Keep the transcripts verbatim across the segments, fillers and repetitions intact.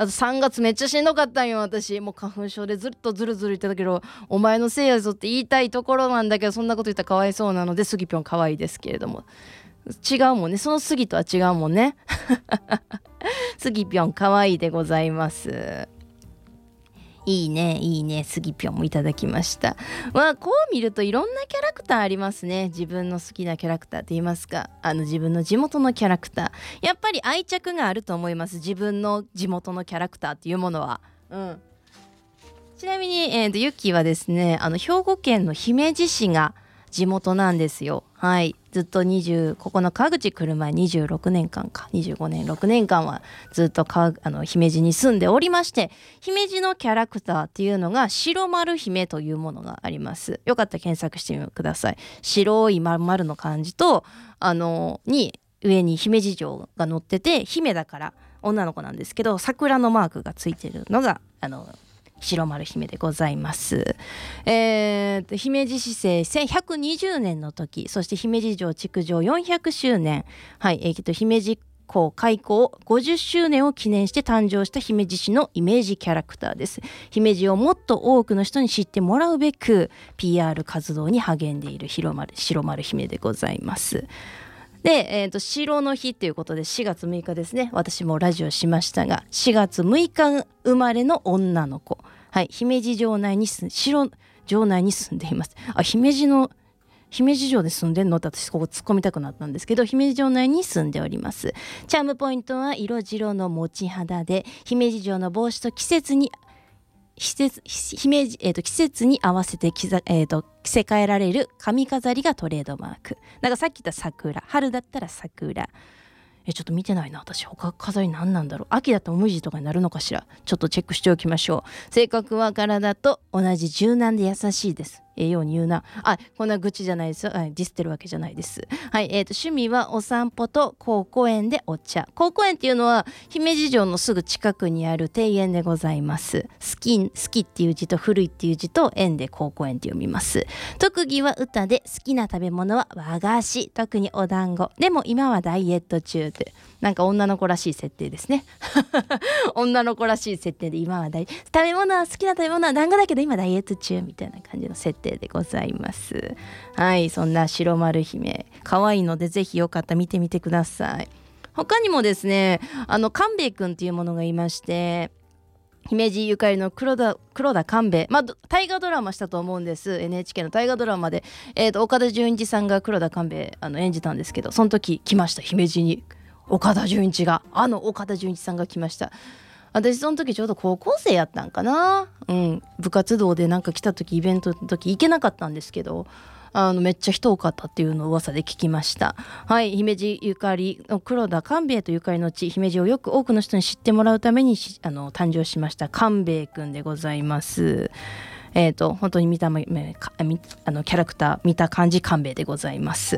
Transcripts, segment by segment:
あとさんがつめっちゃしんどかったんよ私。もう花粉症でずっとずるずる言ってたけど、お前のせいやぞって言いたいところなんだけど、そんなこと言ったらかわいそうなので、スギぴょん可愛いですけれども、違うもんね、そのスギとは違うもんねスギぴょん可愛いでございます。いいねいいね、スギぴょんもいただきました。まあこう見るといろんなキャラクターありますね。自分の好きなキャラクターって言いますか、あの自分の地元のキャラクター、やっぱり愛着があると思います。自分の地元のキャラクターっていうものは。うん。ちなみに、えーと、ユッキーはですね、あの兵庫県の姫路市が地元なんですよ。はい、ずっとにじゅうここの川口来る前にじゅうろくねんかんかにじゅうごねんろくねんかんはずっとかあの姫路に住んでおりまして、姫路のキャラクターっていうのが白丸姫というものがあります。よかったら検索してみてください。白い丸々の漢字とあのに上に姫路城が載ってて、姫だから女の子なんですけど桜のマークがついてるのがあの白丸姫でございます。えー、と姫路市政せんひゃくにじゅうねんの時、そして姫路城築城よんひゃくしゅうねん、はい、えー、と姫路港開港ごじゅっしゅうねんを記念して誕生した姫路市のイメージキャラクターです。姫路をもっと多くの人に知ってもらうべく ピーアール 活動に励んでいる白丸白丸姫でございます。で、えー、と白の日ということでしがつむいかですね。私もラジオしましたが、しがつむいか生まれの女の子、はい、姫路城内に住白城内に住んでいます。あ、姫路の姫路城で住んでんのって私ここ突っ込みたくなったんですけど、姫路城内に住んでおります。チャームポイントは色白の持ち肌で、姫路城の帽子と季節に季節、姫路、えー、と季節に合わせて着ざ、えー、と着せ替えられる髪飾りがトレードマーク。なんかさっき言った桜、春だったら桜、えちょっと見てないな私。他飾り何なんだろう。秋だと無地とかになるのかしら。ちょっとチェックしておきましょう。性格は体と同じ柔軟で優しいです。ええように言うなあ。こんな愚痴じゃないですよ。ディスってるわけじゃないです。はい、えーと趣味はお散歩と高校園でお茶。高校園っていうのは姫路城のすぐ近くにある庭園でございます。好き好きっていう字と古いっていう字と園で高校園って読みます。特技は歌で、好きな食べ物は和菓子、特にお団子。でも今はダイエット中って、なんか女の子らしい設定ですね女の子らしい設定で、今はダイ食べ物は好きな食べ物は団子だけど今ダイエット中みたいな感じの設定でございます。はい、そんな白丸姫可愛いので、ぜひよかったら見てみてください。他にもですね、あの官兵衛くんっていうものがいまして、姫路ゆかりの黒田黒田官兵衛、まあ大河ドラマしたと思うんです。 エヌエイチケー の大河ドラマで、えーと岡田准一さんが黒田官兵衛あの演じたんですけど、その時来ました。姫路に岡田准一があの岡田准一さんが来ました。私その時ちょうど高校生やったんかな、うん、部活動でなんか来た時、イベントの時行けなかったんですけど、あのめっちゃ人多かったっていうのを噂で聞きました。はい、姫路ゆかりの黒田官兵衛とゆかりの地、姫路をよく多くの人に知ってもらうためにあの誕生しました官兵衛くんでございます。えーと本当に見た目あのキャラクター見た感じ官兵衛でございます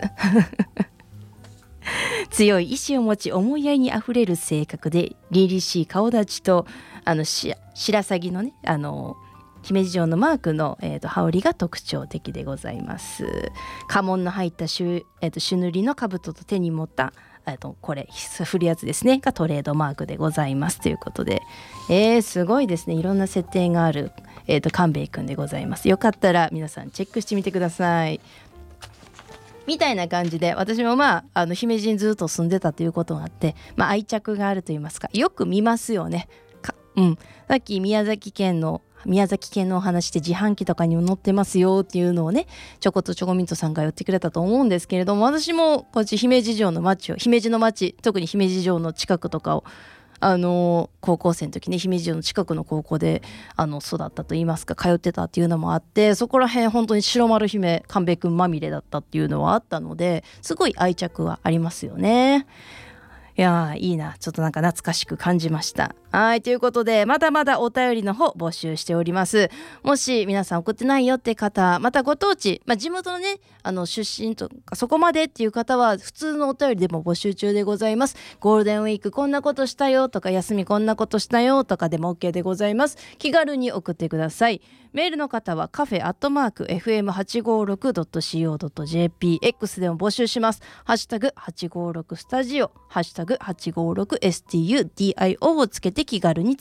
強い意志を持ち、思いやりにあふれる性格で、凛々しい顔立ちとあのし白鷺のね、あの姫路城のマークの、えー、と羽織が特徴的でございます。家紋の入った朱、えー、と朱塗りの兜と手に持った、えー、とこれ振るやつですねがトレードマークでございますということで、えー、すごいですね。いろんな設定がある、えー、と官兵衛くんでございます。よかったら皆さんチェックしてみてください。みたいな感じで、私もまああの姫路にずっと住んでたということがあって、まあ、愛着があると言いますか、よく見ますよね。か、うん、さっき宮崎県の宮崎県のお話で自販機とかにも載ってますよっていうのをね、ちょこっとチョコミントさんが言ってくれたと思うんですけれども、私もこっち姫路城の町を姫路の町、特に姫路城の近くとかをあの高校生の時ね、姫路城の近くの高校であの育ったといいますか、通ってたっていうのもあって、そこら辺本当に白丸姫官兵衛くんまみれだったっていうのはあったので、すごい愛着はありますよね。いやー、いいな、ちょっとなんか懐かしく感じました。はい、ということでまだまだお便りの方募集しております。もし皆さん送ってないよって方、またご当地、まあ、地元のねあの出身とかそこまでっていう方は普通のお便りでも募集中でございます。ゴールデンウィークこんなことしたよとか、休みこんなことしたよとかでも OK でございます。気軽に送ってください。メールの方はカフェアットマーク エフエムはちごーろくドットシーオードットジェーピー、 X でも募集します。ハッシュタグはちごーろくスタジオ、ハッシュタグはちごーろくエスティーユーディーアイオー をつけて気軽に